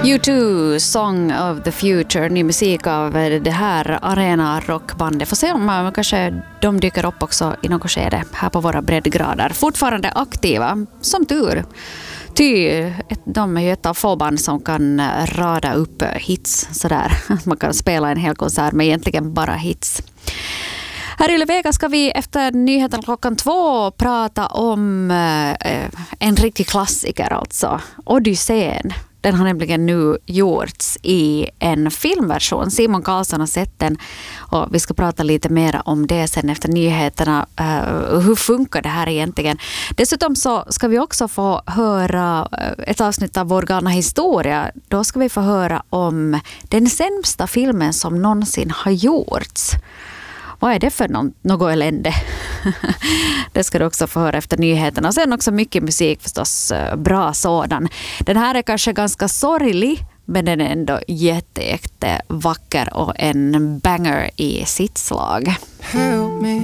U2, Song of the Future, ny musik av det här arena rockbandet. Får se om kanske de dyker upp också i något skede här på våra breddgrader. Fortfarande aktiva, som tur. De är ju ett av få band som kan rada upp hits sådär. Man kan spela en hel konsert med egentligen bara hits. Här i Levega ska vi efter nyheten 2:00 prata om en riktig klassiker, alltså Odysseen. Den har nämligen nu gjorts i en filmversion. Simon Karlsson har sett den och vi ska prata lite mer om det sen efter nyheterna. Hur funkar det här egentligen? Dessutom så ska vi också få höra ett avsnitt av vår galna historia. Då ska vi få höra om den sämsta filmen som någonsin har gjorts. Vad är det för något elände? Det ska du också få höra efter nyheterna. Och sen också mycket musik förstås, bra sådan. Den här är kanske ganska sorglig, men den är ändå jättevacker och en banger i sitt slag. Help me.